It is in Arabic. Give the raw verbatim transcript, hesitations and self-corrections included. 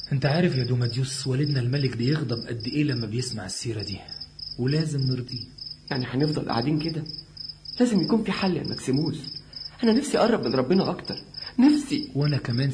انت عارف يا دوماديوس والدنا الملك بيغضب قد ايه لما بيسمع السيرة دي، ولازم نرضيه. يعني هنفضل قاعدين كده؟ لازم يكون في حل يا ماكسيموس. انا نفسي اقرب من ربنا اكتر، نفسي. وانا كمان